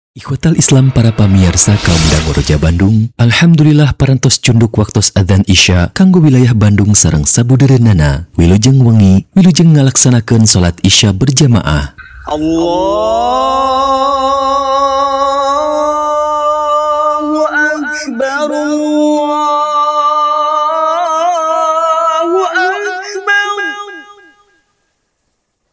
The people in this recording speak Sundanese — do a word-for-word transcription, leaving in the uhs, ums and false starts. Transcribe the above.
Ikhwatal Islam para pamirsa kaum dangu Roja Bandung, Alhamdulillah parantos cunduk waktos adzan Isya kanggo wilayah Bandung sareng sabudereunana. Wilujeng wengi, wilujeng ngalaksanakeun salat Isya berjamaah. Allahu Akbar.